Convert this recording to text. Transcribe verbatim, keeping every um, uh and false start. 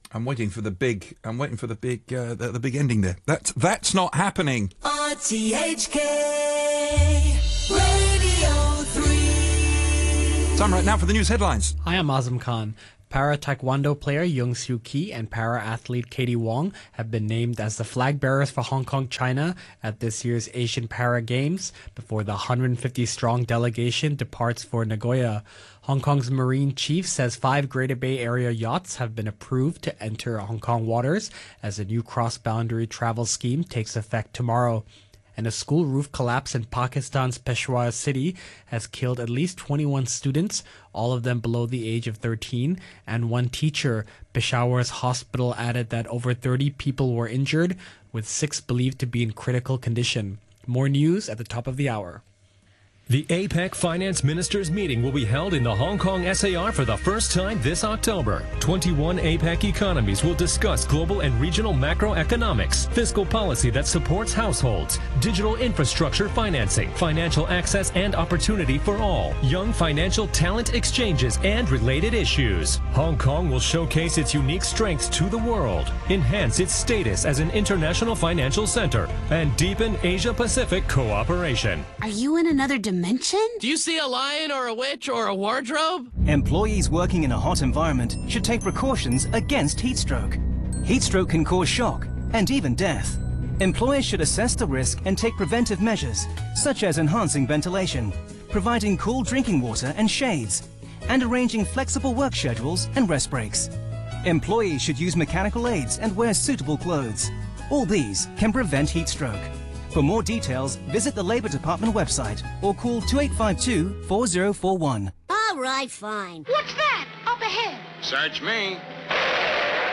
I'm waiting for the big. I'm waiting for the big. Uh, the, the big ending there. That's that's not happening. R T H K Radio three. Time right now for the news headlines. Hi, I'm Azam Khan. Para-Taekwondo player Young Soo Ki and para-athlete Katie Wong have been named as the flag bearers for Hong Kong, China at this year's Asian Para Games before the one hundred fifty strong delegation departs for Nagoya. Hong Kong's Marine Chief says five Greater Bay Area yachts have been approved to enter Hong Kong waters as a new cross-boundary travel scheme takes effect tomorrow. And a school roof collapse in Pakistan's Peshawar city has killed at least twenty-one students, all of them below the age of thirteen, and one teacher. Peshawar's hospital added that over thirty people were injured, with six believed to be in critical condition. More news at the top of the hour. The APEC Finance Ministers meeting will be held in the Hong Kong S A R for the first time this October. twenty-one APEC economies will discuss global and regional macroeconomics, fiscal policy that supports households, digital infrastructure financing, financial access and opportunity for all, young financial talent exchanges, and related issues. Hong Kong will showcase its unique strengths to the world, enhance its status as an international financial center, and deepen Asia-Pacific cooperation. Are you in another dimension? Do you see a lion or a witch or a wardrobe? Employees working in a hot environment should take precautions against heat stroke. Heat stroke can cause shock and even death. Employers should assess the risk and take preventive measures, such as enhancing ventilation, providing cool drinking water and shades, and arranging flexible work schedules and rest breaks. Employees should use mechanical aids and wear suitable clothes. All these can prevent heat stroke. For more details, visit the Labour Department website or call two eight five two, four zero four one. All right, fine. What's that? Up ahead. Search me.